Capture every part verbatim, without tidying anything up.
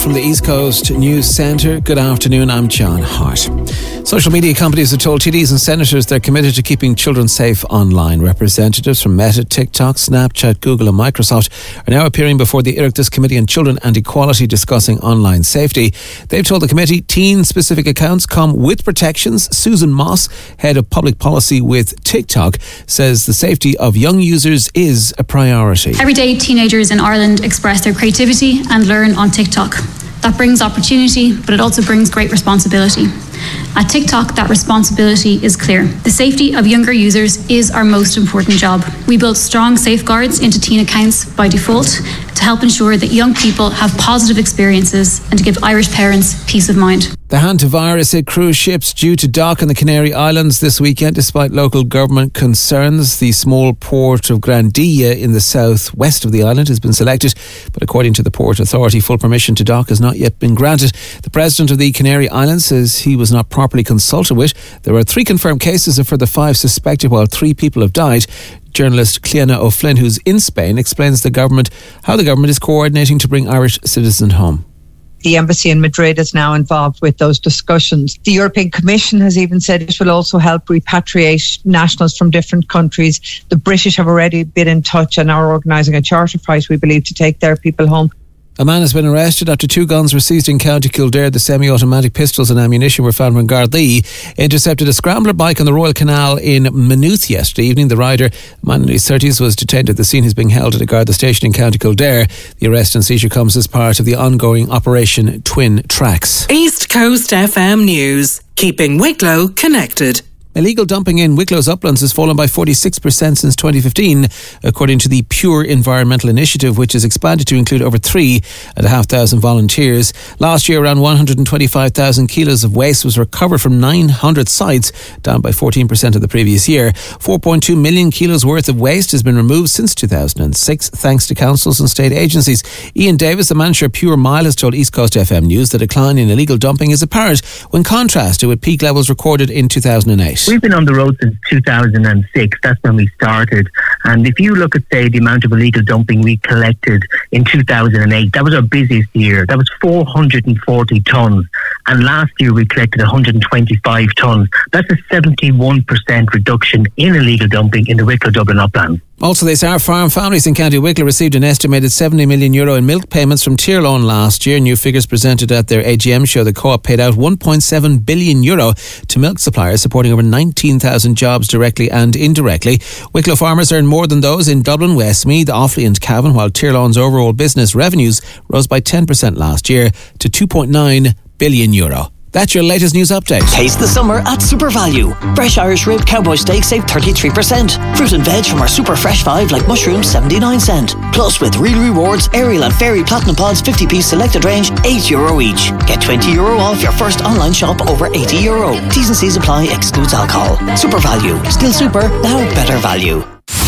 From the East Coast News Centre, good afternoon, I'm John Hart. Social media companies have told T Ds and senators they're committed to keeping children safe online. Representatives from Meta, TikTok, Snapchat, Google and Microsoft are now appearing before the Oireachtas Committee on Children and Equality discussing online safety. They've told the committee teen-specific accounts come with protections. Susan Moss, head of public policy with TikTok, says the safety of young users is a priority. Every day, teenagers in Ireland express their creativity and learn on TikTok. That brings opportunity, but it also brings great responsibility. At TikTok, that responsibility is clear. The safety of younger users is our most important job. We built strong safeguards into teen accounts by default to help ensure that young people have positive experiences and to give Irish parents peace of mind. The hantavirus hit cruise ships due to dock in the Canary Islands this weekend despite local government concerns. The small port of Grandia in the south-west of the island has been selected, but according to the Port Authority, full permission to dock has not yet been granted. The president of the Canary Islands says he was not properly consulted with. There are three confirmed cases and further five suspected, while three people have died. Journalist Cleanna O'Flynn, who's in Spain, explains the government how the government is coordinating to bring Irish citizens home. The embassy in Madrid is now involved with those discussions. The European Commission has even said it will also help repatriate nationals from different countries. The British have already been in touch and are organising a charter flight, we believe, to take their people home. A man has been arrested after two guns were seized in County Kildare. The semi-automatic pistols and ammunition were found when Gardaí intercepted a scrambler bike on the Royal Canal in Maynooth yesterday evening. The rider, a man in his thirties, was detained at the scene. He's being held at a Garda station in County Kildare. The arrest and seizure comes as part of the ongoing Operation Twin Tracks. East Coast F M News, keeping Wicklow connected. Illegal dumping in Wicklow's uplands has fallen by forty-six percent since twenty fifteen, according to the Pure Environmental Initiative, which has expanded to include over three and a half thousand volunteers. Last year, around one hundred twenty-five thousand kilos of waste was recovered from nine hundred sites, down by fourteen percent of the previous year. four point two million kilos worth of waste has been removed since two thousand six, thanks to councils and state agencies. Ian Davis, the manager of Pure Mile, has told East Coast F M News the decline in illegal dumping is apparent when contrasted with peak levels recorded in two thousand eight. We've been on the road since two thousand six. That's when we started. And if you look at, say, the amount of illegal dumping we collected in two thousand eight, that was our busiest year. That was four hundred forty tonnes. And last year we collected one hundred twenty-five tonnes. That's a seventy-one percent reduction in illegal dumping in the Wicklow Dublin uplands. Also, they say our farm families in County Wicklow received an estimated seventy million euro in milk payments from Tirlone last year. New figures presented at their A G M show the Co-op paid out one point seven billion euro to milk suppliers, supporting over nineteen thousand jobs directly and indirectly. Wicklow farmers earned more than those in Dublin, Westmeath, Offaly and Cavan, while Tirlone's overall business revenues rose by ten percent last year to two point nine billion euro. That's your latest news update. Taste the summer at Super Value. Fresh Irish rib cowboy steak save thirty-three percent. Fruit and veg from our Super Fresh five like mushrooms seventy-nine cent. Plus with Real Rewards, Ariel and Fairy Platinum Pods fifty piece selected range, eight euro each. Get twenty euro off your first online shop over eighty euro. T's and C's apply, excludes alcohol. Super Value. Still super, now better value.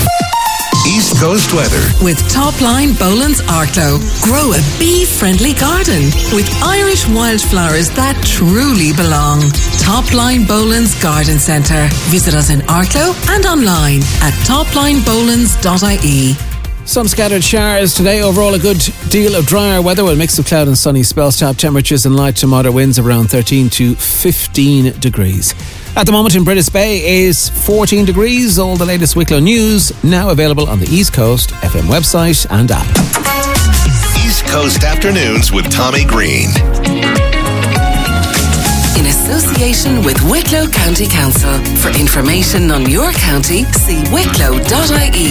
East Coast weather. With Topline Boland's Arklow. Grow a bee-friendly garden with Irish wildflowers that truly belong. Topline Boland's Garden Centre. Visit us in Arklow and online at topline bolands dot I E. Some scattered showers today. Overall, a good deal of drier weather with a mix of cloud and sunny spells. Top temperatures and light to moderate winds of around thirteen to fifteen degrees. At the moment in British Bay is fourteen degrees. All the latest Wicklow news now available on the East Coast F M website and app. East Coast Afternoons with Tommy Green. In association with Wicklow County Council. For information on your county, see wicklow dot I E.